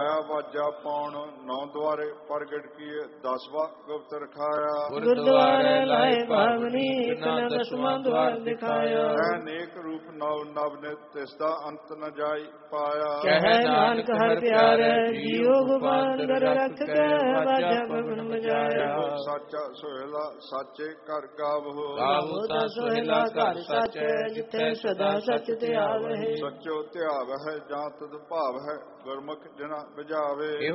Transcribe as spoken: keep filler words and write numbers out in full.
ਵਾਜਾ ਪੌਣ ਨੌ ਦੁਆਰੇ ਪ੍ਰਗਟ ਕੀਏ ਦਸਵਾ ਗੁਪਤ ਰਖਾਇਆ। ਗੁਰਦੁਆਰੇ ਲਾਏ ਭਾਵਨੀ ਇਕ ਨ ਦਸਵਾਂ ਦੁਆਰ ਦਿਖਾਇਆ। ਅਨੇਕ ਰੂਪ ਨਵ ਨਵ ਨਿਤ ਤਿਸ ਦਾ ਅੰਤ ਨ ਜਾਈ ਪਾਇਆ। ਕਹਿ ਨਾਨਕ ਹਰਿ ਪਿਆਰੇ ਜੀਉ ਗੋਬਿੰਦ ਰਖ ਕੇ ਵਾਜਾ ਪਵਨ ਬਜਾਇਆ। ਸੱਚਾ ਸੁਹੇਲਾ ਸਾਚੇ ਘਰ ਗਾਵੋ। ਗਾਵੋ ਤਾਂ ਸੁਹੇਲਾ ਘਰ ਸਾਚੇ ਜਿੱਥੇ ਸਦਾ ਸਚ ਧਿਆਵਹਿ। ਸੱਚੋ ਧਿਆਵਹਿ ਜਾਂ ਤਦ ਭਾਵ ਹੈ ਗੁਰਮੁਖ ਜਿਨਾ ਬੁਝਾਵੇ।